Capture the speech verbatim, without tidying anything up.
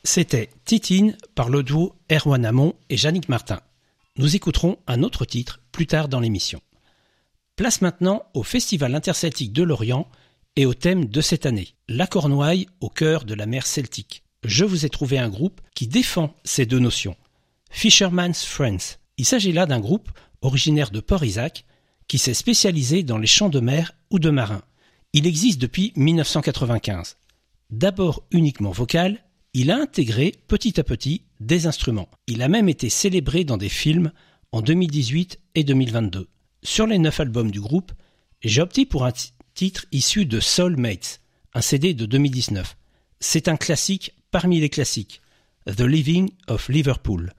C'était Titine par le duo Erwan Amon et Yannick Martin. Nous écouterons un autre titre plus tard dans l'émission. Place maintenant au Festival interceltique de Lorient et au thème de cette année, la Cornouaille au cœur de la mer Celtique. Je vous ai trouvé un groupe qui défend ces deux notions. Fisherman's Friends. Il s'agit là d'un groupe originaire de Port-Isaac qui s'est spécialisé dans les chants de mer ou de marins. Il existe depuis dix-neuf cent quatre-vingt-quinze. D'abord uniquement vocal, il a intégré petit à petit des instruments. Il a même été célébré dans des films en deux mille dix-huit et deux mille vingt-deux. Sur les neuf albums du groupe, j'ai opté pour un t- titre issu de Soulmates, un C D de deux mille dix-neuf. C'est un classique parmi les classiques, The Living of Liverpool.